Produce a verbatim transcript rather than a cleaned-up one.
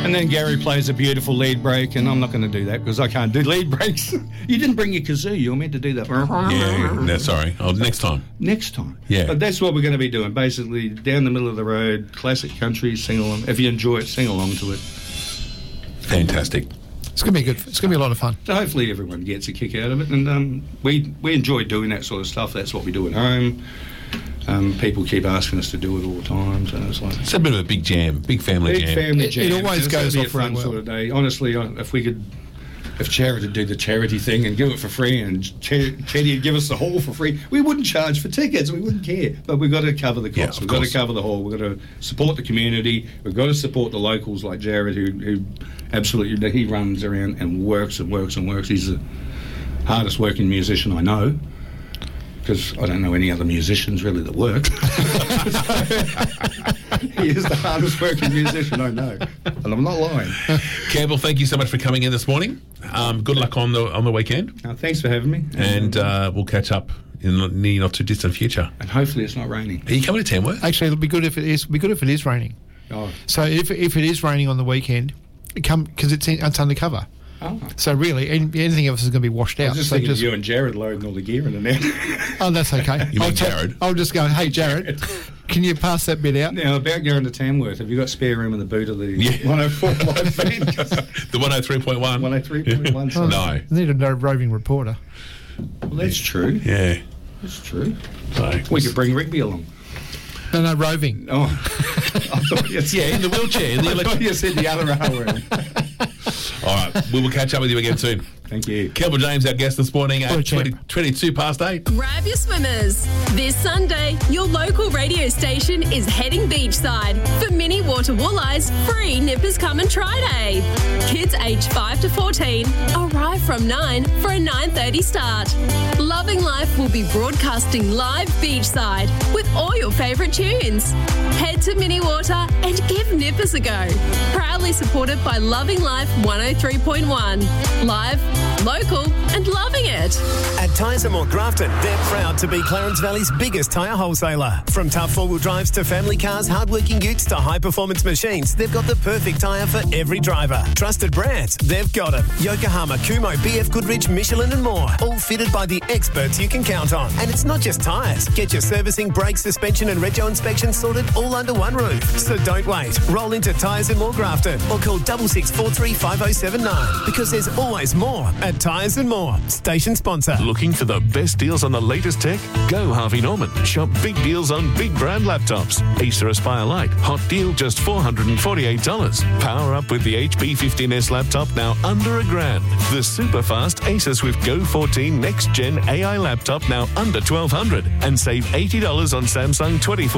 And then Gary plays a beautiful lead break, and I'm not going to do that because I can't do lead breaks. You didn't bring your kazoo. You were meant to do that. Yeah, no, sorry. Oh, next time. Next time. Yeah. But that's what we're going to be doing. Basically, down the middle of the road, classic country, sing along. If you enjoy it, sing along to it. Fantastic. It's going to be good. It's going to be a lot of fun. So hopefully everyone gets a kick out of it. And um, we we enjoy doing that sort of stuff. That's what we do at home. Um, people keep asking us to do it all the time, so it's like it's a bit of a big jam, big family big jam. family It- jam. it always It's goes gonna be off a really fun well. sort of day. Honestly, I- if we could, if charity would do the charity thing and give it for free, and Ch- Chetty would give us the hall for free, we wouldn't charge for tickets. We wouldn't care. But we've got to cover the Yeah, costs. of we've got course. to cover the hall. We've got to support the community. We've got to support the locals like Jared, who, who absolutely he runs around and works and works and works. He's the hardest working musician I know. Because I don't know any other musicians really that work. He is the hardest working musician I know, and I'm not lying. Campbell, thank you so much for coming in this morning. Um, good luck on the on the weekend, Uh, thanks for having me, and uh, we'll catch up in the near not too distant future. and hopefully it's not raining. Are you coming to Tamworth? Actually, it'll be good if it is. It'll be good if it is raining. Oh, So if if it is raining on the weekend, come because it's in, it's undercover. oh. So really, any- anything else is going to be washed I out. was just so thinking of you and Jared loading all the gear in and out. oh, that's okay. You mean I'll ta- Jared? I'll just go. Hey, Jared, can you pass that bit out? Now about going to Tamworth, have you got spare room in the boot of the Yeah. one oh four live van? The one oh three point one? one oh three point one. No. I need a no roving reporter. Well, that's true. Yeah. That's true. So, We could bring Rigby along. No, no, roving. Oh, I thought you said, yeah, in the wheelchair. In the I thought electric. you said the other R word. All right, we will catch up with you again soon. Thank you. Campbell James, our guest this morning What a at champ. twenty, twenty-two past eight. Grab your swimmers. This Sunday, your local radio station is heading beachside for mini water walleyes free Nippers Come and Try Day. Kids aged five to fourteen arrive from nine for a nine thirty start. Loving Life will be broadcasting live beachside with all your favourite tunes. Head to Mini Water and give Nippers a go. Proudly supported by Loving Life one oh three point one. Live, local and loving it. At Tyres and More Grafton, they're proud to be Clarence Valley's biggest tyre wholesaler. From tough four-wheel drives to family cars, hard-working utes to high-performance machines, they've got the perfect tyre for every driver. Trusted brands, they've got them. Yokohama, Kumho, B F Goodrich, Michelin and more. All fitted by the experts you can count on. And it's not just tyres. Get your servicing, brake, suspension and rego inspection sorted all under one roof. So don't wait. Roll into Tyres and More Grafton or call six six four three five oh seven nine because there's always more at Tyres and More. Station sponsor. Looking for the best deals on the latest tech? Go Harvey Norman. Shop big deals on big brand laptops. Acer Aspire Lite. Hot deal just four hundred forty-eight dollars. Power up with the H P fifteen S laptop now under a grand. The super fast Acer Swift Go fourteen Next Gen A I laptop now under twelve hundred dollars. And save eighty dollars on Samsung twenty-four